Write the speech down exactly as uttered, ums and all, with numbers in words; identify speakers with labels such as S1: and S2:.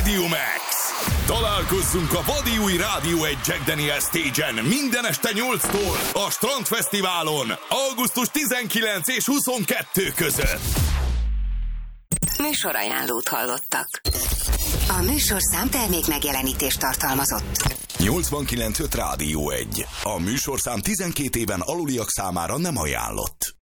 S1: Médium X. Találkozzunk a vadi új Rádió egy Jack Daniel Stage-en minden este nyolctól a Strandfesztiválon augusztus tizenkilencedike és huszonkettő között.
S2: Műsorajánlót hallottak. A műsorszám termék megjelenítést tartalmazott.
S1: nyolcvankilenc öt Rádió egy. A műsorszám tizenkét éven aluliak számára nem ajánlott.